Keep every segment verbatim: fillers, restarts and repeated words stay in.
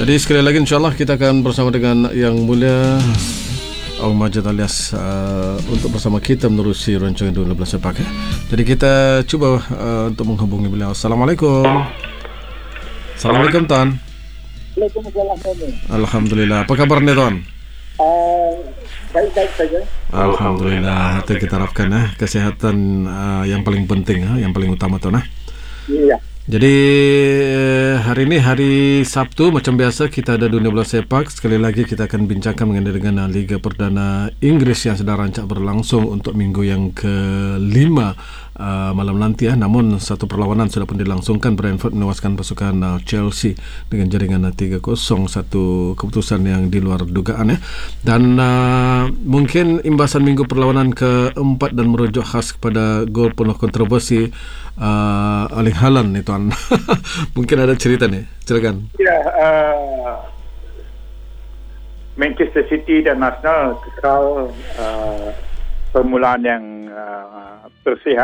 Jadi sekali lagi insyaAllah kita akan bersama dengan Yang Mulia Ong Majid alias uh, untuk bersama kita menerusi rancangan dua belas sepak. Eh. Jadi kita cuba uh, untuk menghubungi beliau. Assalamualaikum. Assalamualaikum Tuan. Waalaikumsalam. Alhamdulillah. Apa kabar nih Tuan? Uh, baik-baik saja. Alhamdulillah. Itu kita harapkan eh. Kesehatan uh, yang paling penting, eh. yang paling utama Tuan. Eh. Iya. Jadi hari ini hari Sabtu macam biasa kita ada dunia bola sepak. Sekali lagi kita akan bincangkan mengenai dengan Liga Perdana Inggris yang sedang rancak berlangsung untuk minggu yang kelima uh, malam nanti ya. Namun satu perlawanan sudah pun dilangsungkan. Brentford menewaskan pasukan uh, Chelsea dengan jaringan uh, tiga kosong, satu keputusan yang di luar dugaan ya. Dan uh, mungkin imbasan minggu perlawanan keempat dan merujuk khas kepada gol penuh kontroversi uh, Erling Haaland nih Tuan. Mungkin ada cerita nih, silakan. Ya, uh, Manchester City dan Arsenal kekal uh, permulaan yang uh, bersih.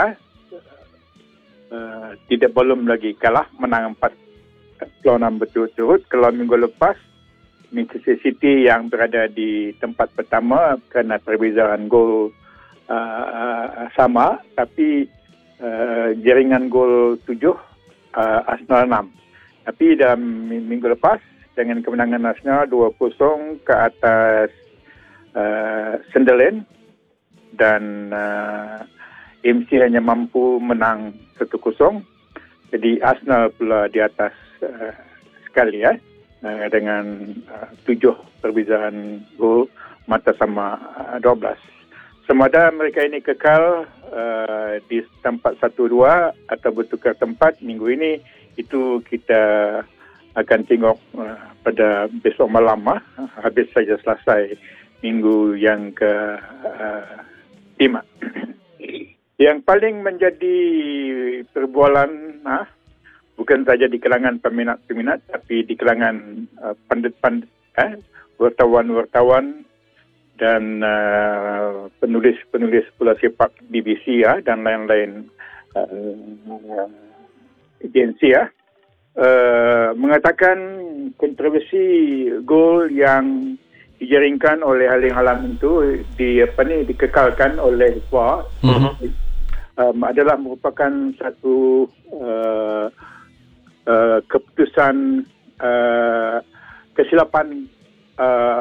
Uh, tidak belum lagi kalah, menang empat perlawanan berturut-turut. Kalau minggu lepas Manchester City yang berada di tempat pertama kerana perbezaan gol uh, sama, tapi uh, jaringan gol tujuh, uh, Arsenal enam. Tapi dalam minggu lepas dengan kemenangan Arsenal dua kosong ke atas uh, Sunderland dan uh, M C hanya mampu menang satu kosong. Jadi Arsenal pula di atas uh, sekali ya, uh, dengan uh, tujuh perbezaan gol mata sama uh, dua belas. Semada mereka ini kekal uh, di tempat satu dua atau bertukar tempat minggu ini, itu kita akan tengok uh, pada besok malam uh, habis saja selesai minggu yang ke uh, lima. Yang paling menjadi perbualan uh, bukan saja di kalangan peminat-peminat, tapi di kalangan uh, pandit-pandit, uh, wartawan-wartawan dan uh, penulis-penulis bola sepak B B C ya, dan lain-lain uh, agensi ya, uh, mengatakan kontroversi gol yang dijaringkan oleh Erling Haaland itu di apa ni dikekalkan oleh V A R uh-huh. um, adalah merupakan satu uh, uh, keputusan uh, kesilapan uh,